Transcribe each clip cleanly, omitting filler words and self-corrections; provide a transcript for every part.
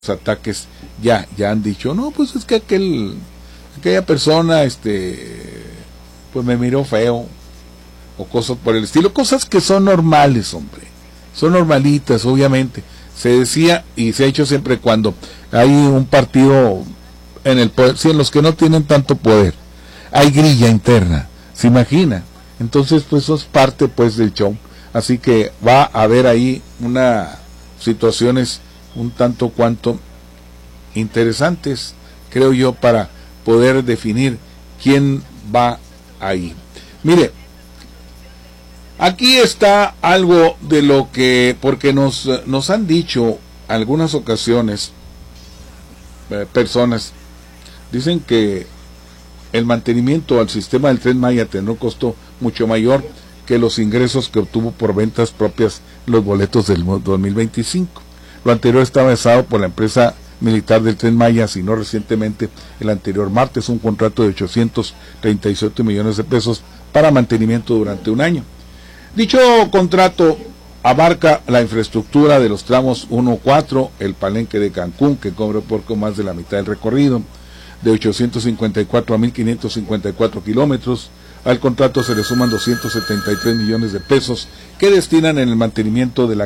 ataques ya han dicho, no, pues es que aquella persona pues me miró feo o cosas por el estilo, cosas que son normales, hombre, son normalitas, obviamente. Se decía y se ha hecho siempre cuando hay un partido en el poder, si en los que no tienen tanto poder hay grilla interna, se imagina. Entonces pues eso es parte pues del show, así que va a haber ahí una situaciones un tanto cuanto interesantes, creo yo, para poder definir quién va ahí. Mire, aquí está algo de lo que, porque nos han dicho algunas ocasiones, personas, dicen que el mantenimiento al sistema del Tren Maya tendrá un costo mucho mayor que los ingresos que obtuvo por ventas propias los boletos del 2025. Lo anterior está basado por la empresa militar del Tren Maya, sino recientemente el anterior martes un contrato de 837 millones de pesos para mantenimiento durante un año. Dicho contrato abarca la infraestructura de los tramos 1-4, el Palenque de Cancún, que cubre poco más de la mitad del recorrido, de 854 a 1554 kilómetros. Al contrato se le suman 273 millones de pesos que destinan en el mantenimiento de la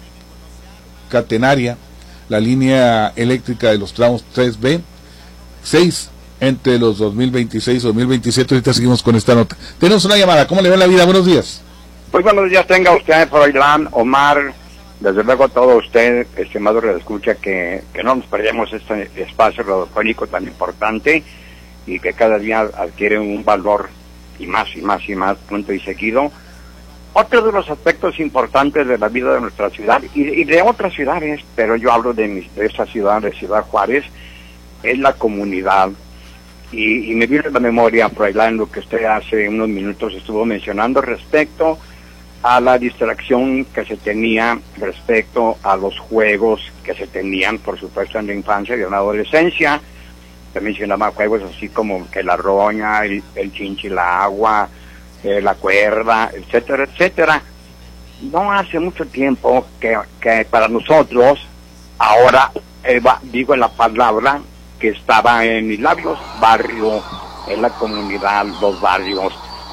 catenaria, la línea eléctrica de los tramos 3B, 6 entre los 2026 y 2027. Ahorita seguimos con esta nota. Tenemos una llamada. ¿Cómo le va la vida? Buenos días. Pues buenos días tenga usted, Froilán, Omar, desde luego todo usted, estimado redescucha, que no nos perdamos este espacio radiofónico tan importante y que cada día adquiere un valor y más pronto y seguido. Otro de los aspectos importantes de la vida de nuestra ciudad y de otras ciudades, pero yo hablo de esta ciudad, de Ciudad Juárez, es la comunidad. Y me viene a la memoria, Froilán, lo que usted hace unos minutos estuvo mencionando respecto a la distracción que se tenía respecto a los juegos que se tenían, por supuesto, en la infancia y en la adolescencia. Se mencionaban juegos así como que la roña, el chinchilagua, la cuerda, etcétera, etcétera. No hace mucho tiempo que para nosotros, ahora digo la palabra que estaba en mis labios, barrio, en la comunidad, los barrios,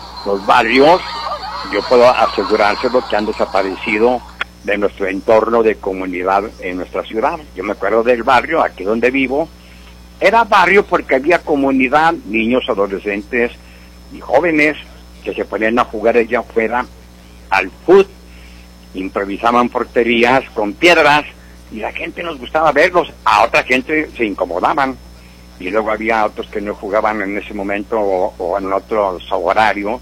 yo puedo asegurárselo que han desaparecido de nuestro entorno de comunidad en nuestra ciudad. Yo me acuerdo del barrio, aquí donde vivo, era barrio porque había comunidad, niños, adolescentes y jóvenes que se ponían a jugar allá afuera al fútbol, improvisaban porterías con piedras y la gente nos gustaba verlos, a otra gente se incomodaban y luego había otros que no jugaban en ese momento o en otro horario,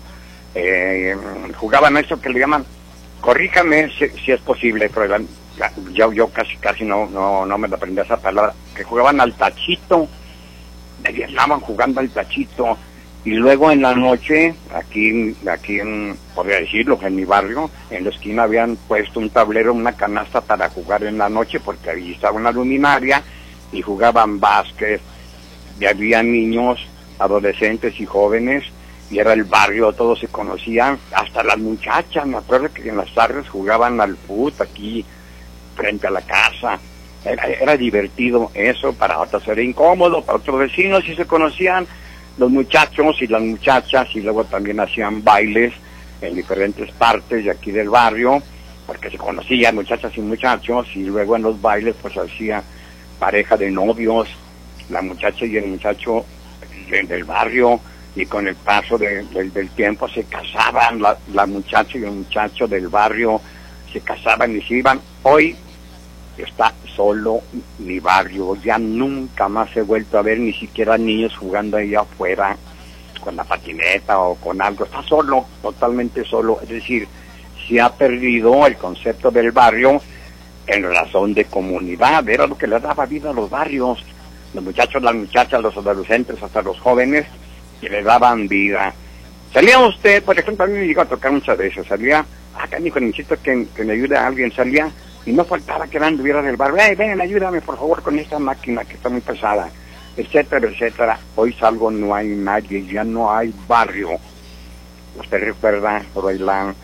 jugaban eso que le llaman, corríjame si es posible, pero yo casi no me lo aprendí esa palabra, que jugaban al tachito, estaban jugando al tachito. Y luego en la noche, aquí podría decirlo, en mi barrio, en la esquina habían puesto un tablero, una canasta para jugar en la noche, porque ahí estaba una luminaria, y jugaban básquet, y había niños, adolescentes y jóvenes, y era el barrio, todos se conocían, hasta las muchachas, me acuerdo que en las tardes jugaban al fútbol aquí, frente a la casa. Era divertido eso, para otros era incómodo, para otros vecinos sí se conocían, los muchachos y las muchachas, y luego también hacían bailes en diferentes partes de aquí del barrio, porque se conocían muchachas y muchachos, y luego en los bailes pues hacía pareja de novios, la muchacha y el muchacho del barrio, y con el paso del tiempo se casaban, la muchacha y el muchacho del barrio se casaban y se iban. Hoy está solo mi barrio, ya nunca más he vuelto a ver ni siquiera niños jugando ahí afuera con la patineta o con algo, está solo, totalmente solo, es decir, se ha perdido el concepto del barrio en razón de comunidad, era lo que le daba vida a los barrios, los muchachos, las muchachas, los adolescentes, hasta los jóvenes, que le daban vida. Salía usted, por ejemplo, a mí me llegó a tocar muchas veces, salía, acá necesito que me ayude a alguien, salía, y no faltaba que anduviera del barrio, ven, ayúdame por favor con esta máquina que está muy pesada, etcétera, etcétera. Hoy salgo, no hay nadie, ya no hay barrio. Usted recuerda, Froilán,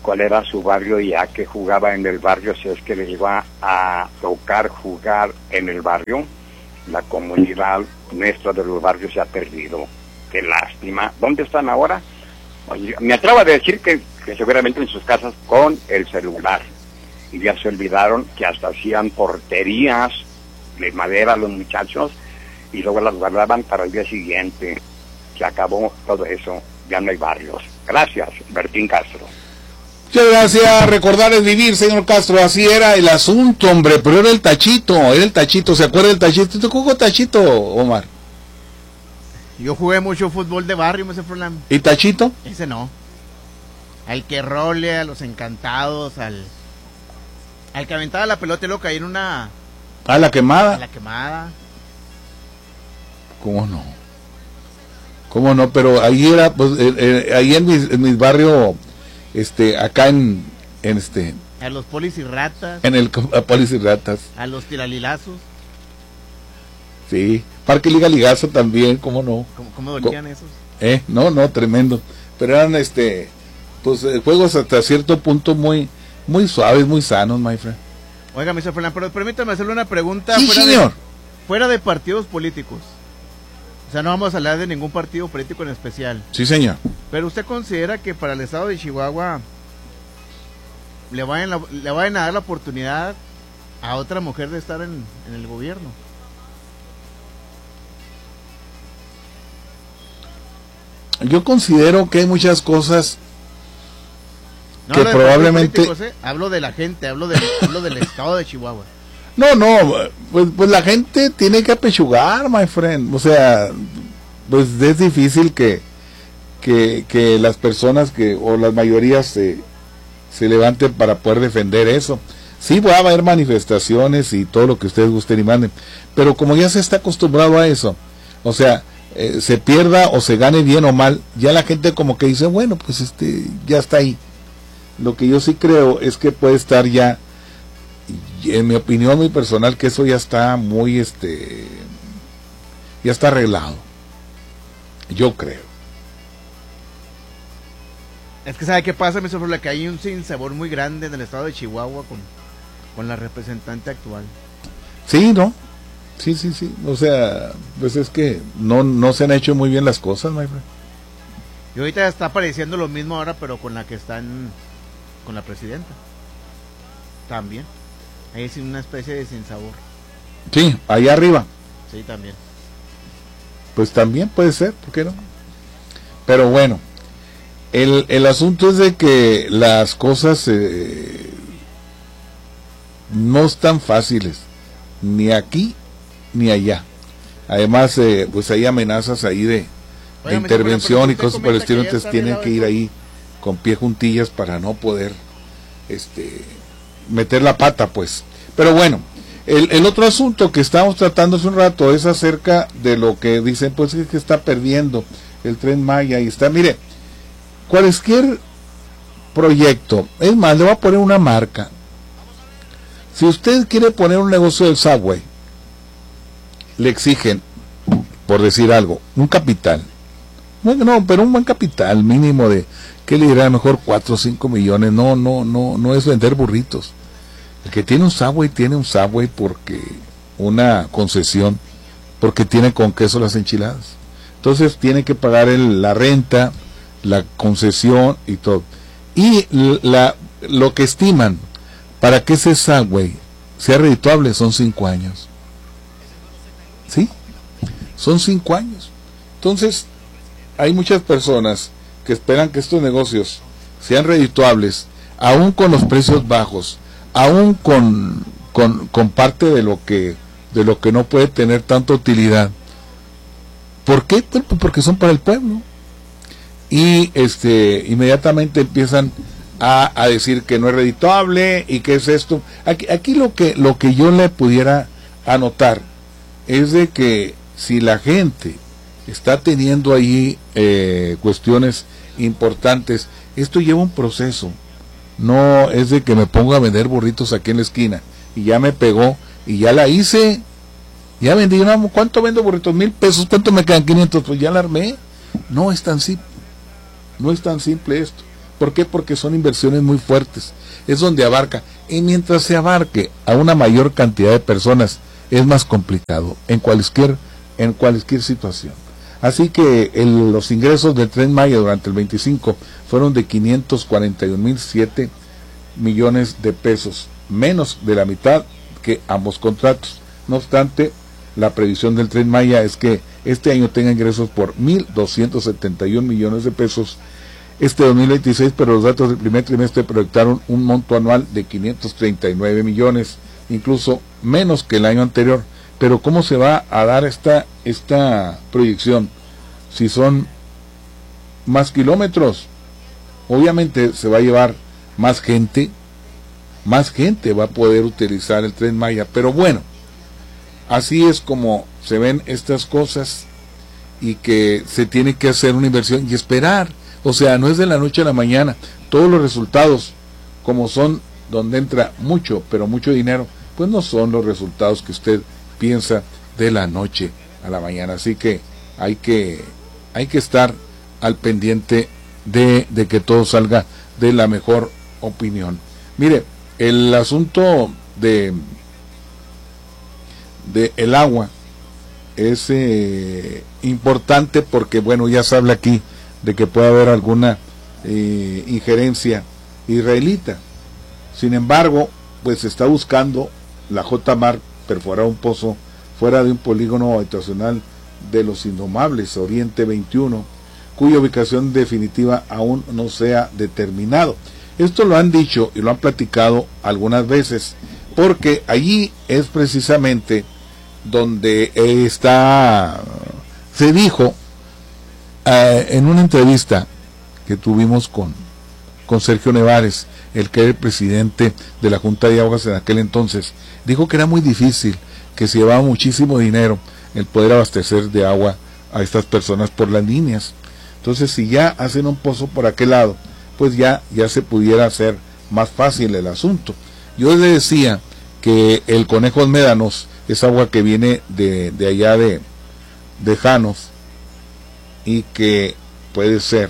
cuál era su barrio, ya que jugaba en el barrio, si es que le iba a tocar jugar en el barrio. La comunidad nuestra de los barrios se ha perdido. Qué lástima. ¿Dónde están ahora? Oye, me atrevo a decir que seguramente en sus casas con el celular. Y ya se olvidaron que hasta hacían porterías de madera a los muchachos y luego las guardaban para el día siguiente. Se acabó todo eso. Ya no hay barrios. Gracias, Bertín Castro. Muchas gracias. Recordar es vivir, señor Castro. Así era el asunto, hombre. Pero era el Tachito. ¿Se acuerda del Tachito? ¿Tú jugó Tachito, Omar? Yo jugué mucho fútbol de barrio, ese problema. ¿Y Tachito? Ese no. Al que role, a los encantados, al que aventaba la pelota y luego caía en una... ¿A la quemada? A la quemada. ¿Cómo no? ¿Cómo no? Pero ahí era, pues, ahí en mi barrio, acá a los polis y ratas. En el polis y ratas. A los tiralilazos. Sí. Parque Liga Ligazo también, ¿cómo no? ¿Cómo dolían esos? No, tremendo. Pero eran, pues, juegos hasta cierto punto muy suaves, muy sanos, my friend. Oiga, Mr. Fernán, pero permítame hacerle una pregunta. Sí, señor. Fuera de partidos políticos. O sea, no vamos a hablar de ningún partido político en especial. Sí, señor. Pero usted considera que para el estado de Chihuahua le vayan a dar la oportunidad a otra mujer de estar en el gobierno. Yo considero que hay muchas cosas no que hablo de probablemente... Hablo de la gente, hablo del estado de Chihuahua. No, pues la gente tiene que apechugar, my friend. O sea, pues es difícil que las personas o las mayorías se levanten para poder defender eso. Sí, va a haber manifestaciones y todo lo que ustedes gusten y manden, pero como ya se está acostumbrado a eso, o sea, se pierda o se gane bien o mal, ya la gente como que dice, bueno, pues ya está ahí. Lo que yo sí creo es que puede estar ya, en mi opinión muy personal, que eso ya está muy, ya está arreglado. Yo creo. Es que ¿sabe qué pasa, Mr. Flores? Que hay un sinsabor muy grande en el estado de Chihuahua con la representante actual. Sí, ¿no? Sí. O sea, pues es que no se han hecho muy bien las cosas, my friend. Y ahorita está apareciendo lo mismo ahora, pero con la que con la presidenta. También. Ahí es una especie de sinsabor. Sí, allá arriba. Sí, también. Pues también puede ser, ¿por qué no? Pero bueno, el asunto es de que las cosas no están fáciles, ni aquí ni allá. Además, pues hay amenazas ahí de intervención y cosas por el estilo, entonces tienen que ir ahí con pie juntillas para no poder meter la pata, pues. Pero bueno, el otro asunto que estábamos tratando hace un rato es acerca de lo que dicen, pues es que está perdiendo el Tren Maya y está, mire, cualquier proyecto, es más, le voy a poner una marca. Si usted quiere poner un negocio del Subway, le exigen, por decir algo, un capital. No, pero un buen capital mínimo de, ¿qué le dirá? Mejor 4 o 5 millones. No es vender burritos. El que tiene un Subway porque una concesión, porque tiene con queso las enchiladas. Entonces tiene que pagar la renta, la concesión y todo. Y lo que estiman para que ese Subway sea redituable son 5 años. ¿Sí? Son 5 años. Entonces, hay muchas personas que esperan que estos negocios sean redituables, aún con los precios bajos, aún con parte de lo que no puede tener tanta utilidad. ¿Por qué? Porque son para el pueblo. Y inmediatamente empiezan a decir que no es redituable y que es esto. Aquí lo que yo le pudiera anotar es de que si la gente está teniendo ahí cuestiones importantes, esto lleva un proceso. No es de que me ponga a vender burritos aquí en la esquina y ya me pegó y ya la hice, ya vendí, ¿cuánto vendo burritos? 1,000 pesos, ¿cuánto me quedan? 500, pues ya la armé. No es tan simple esto. ¿Por qué? Porque son inversiones muy fuertes, es donde abarca, y mientras se abarque a una mayor cantidad de personas, es más complicado en cualquier situación. Así que los ingresos del Tren Maya durante el 25 fueron de 541,007 millones de pesos, menos de la mitad que ambos contratos. No obstante, la previsión del Tren Maya es que este año tenga ingresos por 1,271 millones de pesos este 2026, pero los datos del primer trimestre proyectaron un monto anual de 539 millones, incluso menos que el año anterior. Pero ¿cómo se va a dar esta proyección? Si son más kilómetros, obviamente se va a llevar más gente va a poder utilizar el Tren Maya, pero bueno, así es como se ven estas cosas, y que se tiene que hacer una inversión y esperar. O sea, no es de la noche a la mañana. Todos los resultados, como son donde entra mucho, pero mucho dinero, pues no son los resultados que usted piensa de la noche a la mañana. Así que hay que estar al pendiente de que todo salga de la mejor opinión. Mire, el asunto de el agua es importante porque, bueno, ya se habla aquí de que puede haber alguna injerencia israelita. Sin embargo, pues se está buscando la JMAR perforar un pozo fuera de un polígono habitacional de los Indomables, Oriente 21, cuya ubicación definitiva aún no sea determinado. Esto lo han dicho y lo han platicado algunas veces, porque allí es precisamente donde se dijo en una entrevista que tuvimos con Sergio Nevares, el que era el presidente de la Junta de Aguas en aquel entonces, dijo que era muy difícil, que se llevaba muchísimo dinero el poder abastecer de agua a estas personas por las líneas. Entonces, si ya hacen un pozo por aquel lado, pues ya se pudiera hacer más fácil el asunto. Yo le decía que el Conejos Médanos es agua que viene de allá de Janos, y que puede ser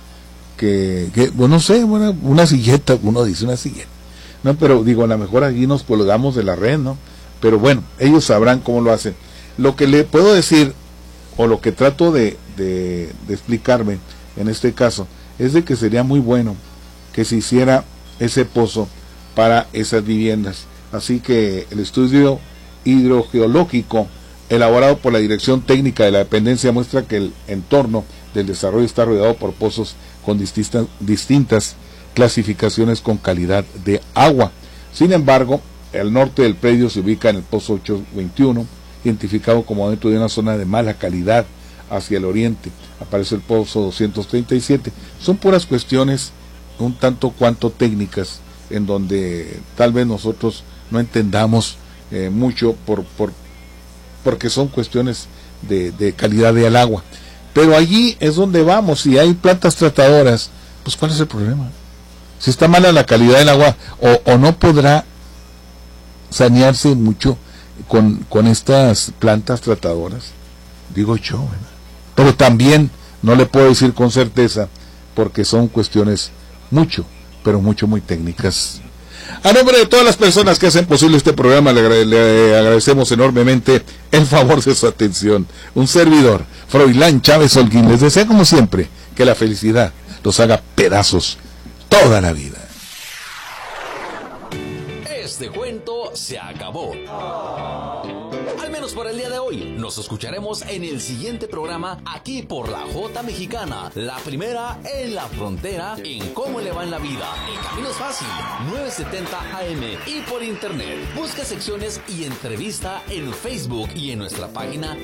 que bueno, no sé, una silleta, uno dice una silleta, no, pero digo, a lo mejor allí nos colgamos de la red, ¿no? Pero bueno, ellos sabrán cómo lo hacen. Lo que le puedo decir, o lo que trato de explicarme en este caso, es de que sería muy bueno que se hiciera ese pozo para esas viviendas. Así que el estudio hidrogeológico elaborado por la Dirección Técnica de la Dependencia muestra que el entorno del desarrollo está rodeado por pozos con distintas clasificaciones con calidad de agua. Sin embargo, el norte del predio se ubica en el pozo 821, identificado como dentro de una zona de mala calidad. Hacia el oriente aparece el pozo 237. Son puras cuestiones un tanto cuanto técnicas, en donde tal vez nosotros no entendamos mucho porque son cuestiones de calidad del agua. Pero allí es donde vamos. Si hay plantas tratadoras, pues ¿cuál es el problema? Si está mala la calidad del agua, o no podrá sanearse mucho con estas plantas tratadoras, digo yo, ¿verdad? Pero también no le puedo decir con certeza, porque son cuestiones pero muy técnicas. A nombre de todas las personas que hacen posible este programa, le agradecemos enormemente el favor de su atención. Un servidor, Froilán Chávez Holguín, les desea como siempre que la felicidad los haga pedazos toda la vida. Este cuento se acabó. Al menos por el día de hoy. Nos escucharemos en el siguiente programa aquí por la J Mexicana, la primera en la frontera en Cómo le va en la vida. El camino es fácil, 970 AM y por internet. Busca secciones y entrevista en Facebook y en nuestra página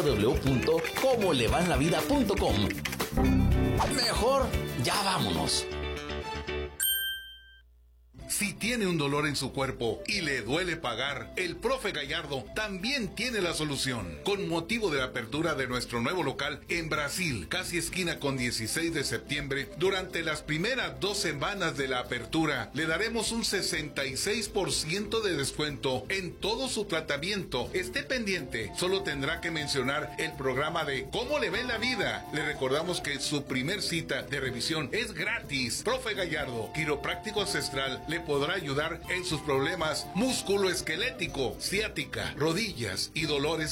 www.comolevaenlavida.com. Mejor, ya vámonos. Si tiene un dolor en su cuerpo y le duele pagar, el Profe Gallardo también tiene la solución. Con motivo de la apertura de nuestro nuevo local en Brasil, casi esquina con 16 de septiembre, durante las primeras 2 semanas de la apertura, le daremos un 66% de descuento en todo su tratamiento. Esté pendiente, solo tendrá que mencionar el programa de ¿Cómo le ven la vida? Le recordamos que su primer cita de revisión es gratis. Profe Gallardo, quiropráctico ancestral, le podrá ayudar en sus problemas musculoesquelético, ciática, rodillas y dolores